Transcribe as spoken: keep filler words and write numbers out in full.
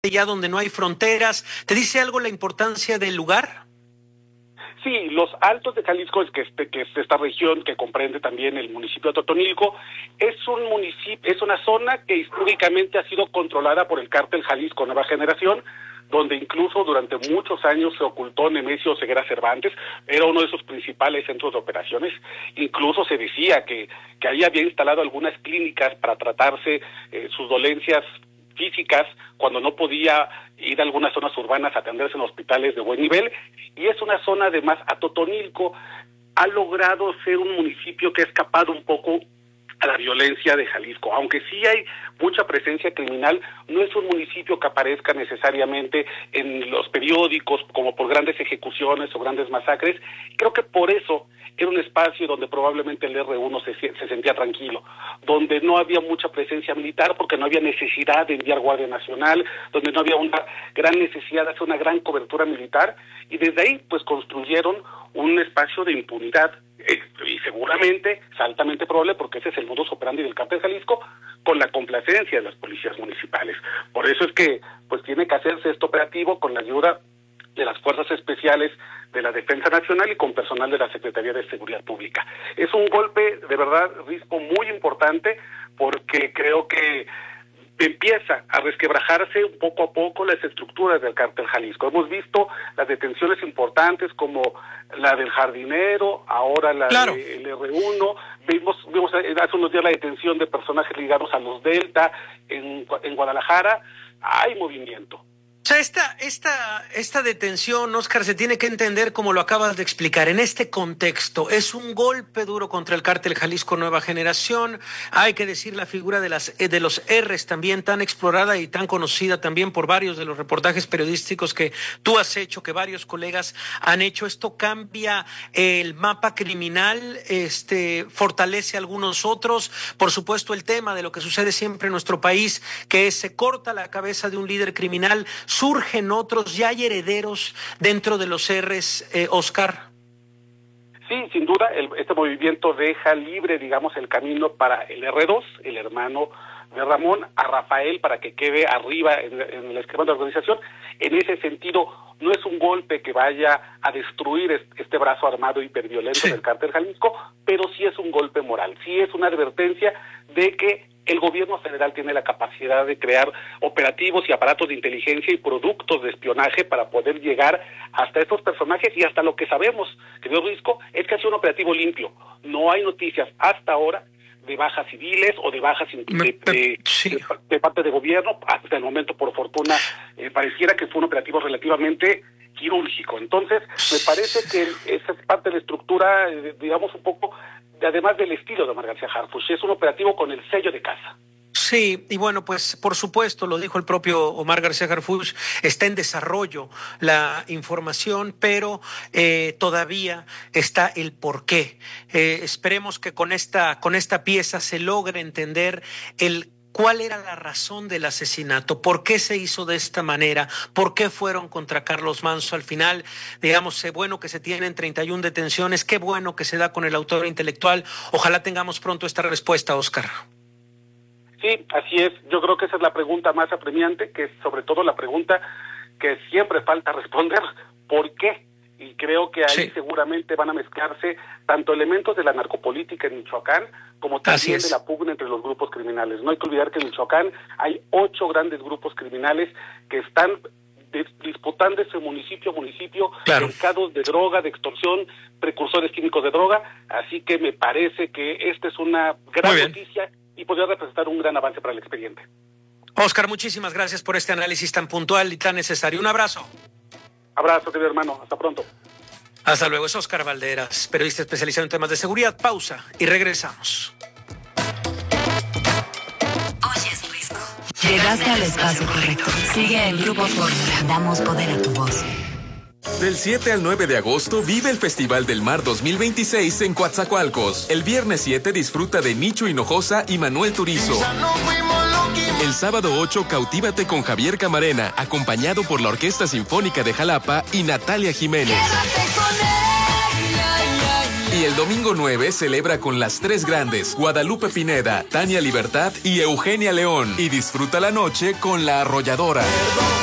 ya donde no hay fronteras. ¿Te dice algo la importancia del lugar? Sí, los Altos de Jalisco, es que, este, que es esta región que comprende también el municipio de Totonilco, es un municipio, es una zona que históricamente ha sido controlada por el cártel Jalisco Nueva Generación, donde incluso durante muchos años se ocultó Nemesio Ceguera Cervantes, era uno de sus principales centros de operaciones. Incluso se decía que, que ahí había instalado algunas clínicas para tratarse eh, sus dolencias físicas cuando no podía ir a algunas zonas urbanas a atenderse en hospitales de buen nivel, y es una zona además, a Totonilco ha logrado ser un municipio que ha escapado un poco a la violencia de Jalisco, aunque sí hay mucha presencia criminal, no es un municipio que aparezca necesariamente en los periódicos como por grandes ejecuciones o grandes masacres. Creo que por eso era un espacio donde probablemente el erre uno se, se sentía tranquilo, donde no había mucha presencia militar porque no había necesidad de enviar Guardia Nacional, donde no había una gran necesidad de hacer una gran cobertura militar, y desde ahí pues construyeron un espacio de impunidad, eh, y seguramente es altamente probable porque ese es el modus operandi del cártel Jalisco, con la complacencia de las policías municipales. Por eso es que pues tiene que hacerse este operativo con la ayuda de las fuerzas especiales de la Defensa Nacional y con personal de la Secretaría de Seguridad Pública. Es un golpe, de verdad, Risco, muy importante, porque creo que empieza a resquebrajarse poco a poco las estructuras del cártel Jalisco. Hemos visto las detenciones importantes como la del jardinero, ahora la claro. del erre uno, vimos, vimos hace unos días la detención de personajes ligados a los Delta en, en Guadalajara. Hay movimiento. O sea, esta, esta, esta detención, Óscar, se tiene que entender como lo acabas de explicar, en este contexto. Es un golpe duro contra el cártel Jalisco Nueva Generación. Hay que decir la figura de las de los R's también tan explorada y tan conocida también por varios de los reportajes periodísticos que tú has hecho, que varios colegas han hecho. Esto cambia el mapa criminal, este, fortalece a algunos otros. Por supuesto, el tema de lo que sucede siempre en nuestro país, que es, se corta la cabeza de un líder criminal, surgen otros, ya hay herederos dentro de los R's, eh, Óscar. Sí, sin duda, el, este movimiento deja libre, digamos, el camino para el erre dos, el hermano de Ramón, a Rafael para que quede arriba en, en el esquema de organización. En ese sentido, no es un golpe que vaya a destruir este, este brazo armado hiperviolento sí. del cártel Jalisco, pero sí es un golpe moral, sí es una advertencia de que el gobierno federal tiene la capacidad de crear operativos y aparatos de inteligencia y productos de espionaje para poder llegar hasta estos personajes y hasta lo que sabemos, querido Risco, es que ha sido un operativo limpio. No hay noticias hasta ahora de bajas civiles o de bajas de, de, de, sí. de, de parte de gobierno. Hasta el momento, por fortuna, eh, pareciera que fue un operativo relativamente quirúrgico. Entonces, me parece que esa es parte de la estructura, eh, digamos, un poco, de, además del estilo de Omar García Harfuch. Es un operativo con el sello de casa. Sí, y bueno, pues por supuesto, lo dijo el propio Omar García Harfuch, está en desarrollo la información, pero eh, todavía está el porqué. Eh, esperemos que con esta, con esta pieza se logre entender el ¿cuál era la razón del asesinato? ¿Por qué se hizo de esta manera? ¿Por qué fueron contra Carlos Manzo al final? Digamos, qué bueno que se tienen treinta y una detenciones, qué bueno que se da con el autor intelectual. Ojalá tengamos pronto esta respuesta, Óscar. Sí, así es. Yo creo que esa es la pregunta más apremiante, que es sobre todo la pregunta que siempre falta responder. ¿Por qué? Y creo que ahí sí. seguramente van a mezclarse tanto elementos de la narcopolítica en Michoacán como también de la pugna entre los grupos criminales. No hay que olvidar que en Michoacán hay ocho grandes grupos criminales que están disputando ese municipio a municipio, claro. mercados de droga, de extorsión, precursores químicos de droga. Así que me parece que esta es una gran noticia y podría representar un gran avance para el expediente. Óscar, muchísimas gracias por este análisis tan puntual y tan necesario. Un abrazo. Abrazo, querido hermano. Hasta pronto. Hasta luego. Es Óscar Valderas, periodista especializado en temas de seguridad. Pausa y regresamos. Oyes, Risco. Llegaste al espacio correcto. Sigue el Grupo Fórmula. Damos poder a tu voz. Del siete al nueve de agosto vive el Festival del Mar dos mil veintiséis en Coatzacoalcos. El viernes siete disfruta de Nicho Hinojosa y Manuel Turizo. El sábado ocho cautivate con Javier Camarena, acompañado por la Orquesta Sinfónica de Jalapa y Natalia Jiménez. Y Y el domingo nueve celebra con las tres grandes, Guadalupe Pineda, Tania Libertad y Eugenia León. Y disfruta la noche con La Arrolladora.